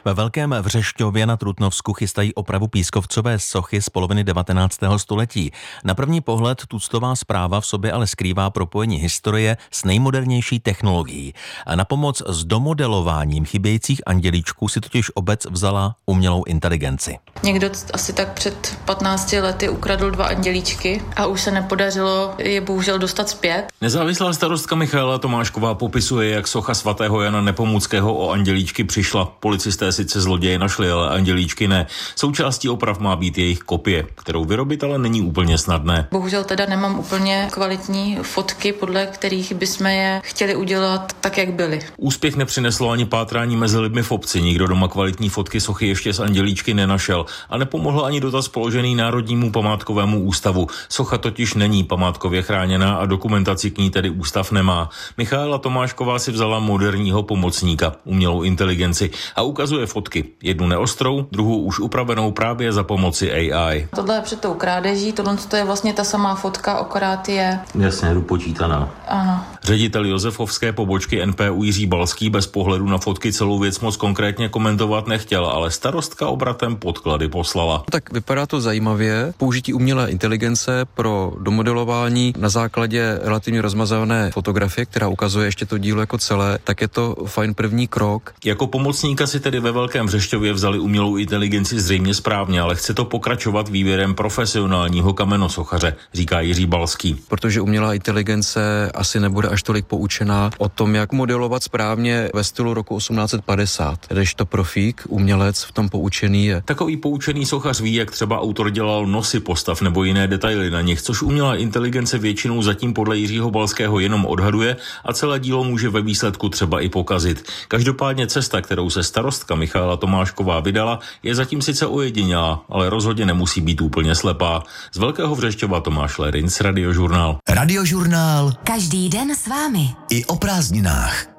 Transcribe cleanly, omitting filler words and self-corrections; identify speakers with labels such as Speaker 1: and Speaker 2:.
Speaker 1: Ve Velkém Vřešťově na Trutnovsku chystají opravu pískovcové sochy z poloviny 19. století. Na první pohled tuctová zpráva v sobě ale skrývá propojení historie s nejmodernější technologií. A na pomoc s domodelováním chybějících andělíčků si totiž obec vzala umělou inteligenci.
Speaker 2: Někdo asi tak před 15 lety ukradl 2 andělíčky a už se nepodařilo je bohužel dostat zpět.
Speaker 3: Nezávislá starostka Michaela Tomášková popisuje, jak socha svatého Jana Nepomuckého o andělíčky přišla. Policisté sice zloděje našli, ale andělíčky ne. Součástí oprav má být jejich kopie, kterou vyrobit ale není úplně snadné.
Speaker 2: Bohužel teda nemám úplně kvalitní fotky, podle kterých bychom je chtěli udělat tak, jak byly.
Speaker 3: Úspěch nepřineslo ani pátrání mezi lidmi v obci. Nikdo doma kvalitní fotky sochy ještě z andělíčky nenašel a nepomohl ani dotaz položený Národnímu památkovému ústavu. Socha totiž není památkově chráněná a dokumentaci k ní tedy ústav nemá. Michaela Tomášková si vzala moderního pomocníka, umělou inteligenci, a ukazuje fotky. Jednu neostrou, druhou už upravenou právě za pomoci AI.
Speaker 2: Tohle je před tou krádeží, tohle je vlastně ta samá fotka, akorát je...
Speaker 3: Jasně, dopočítaná.
Speaker 2: Ano.
Speaker 3: Ředitel Josefovské pobočky NPU Jiří Balský bez pohledu na fotky celou věc moc konkrétně komentovat nechtěl, ale starostka obratem podklady poslala.
Speaker 4: Tak vypadá to zajímavě. Použití umělé inteligence pro domodelování na základě relativně rozmazané fotografie, která ukazuje ještě to dílo jako celé, tak je to fajn první krok.
Speaker 3: Jako pomocníka si tedy ve Velkém Vřešťově vzali umělou inteligenci zřejmě správně, ale chce to pokračovat výběrem profesionálního kamenosochaře, říká Jiří Balský.
Speaker 4: Protože umělá inteligence asi nebude až tolik poučená o tom, jak modelovat správně ve stylu roku 1850, když to profík, umělec v tom poučený je.
Speaker 3: Takový poučený sochař ví, jak třeba autor dělal nosy postav nebo jiné detaily na nich, což umělá inteligence většinou zatím podle Jiřího Balského jenom odhaduje a celé dílo může ve výsledku třeba i pokazit. Každopádně cesta, kterou se starostka Michaela Tomášková vydala, je zatím sice ojedinělá, ale rozhodně nemusí být úplně slepá. Z Velkého Vřešťova Tomáš Lerinc, Radiožurnál.
Speaker 5: Radiožurnál.
Speaker 6: Každý den s vámi.
Speaker 5: I o prázdninách.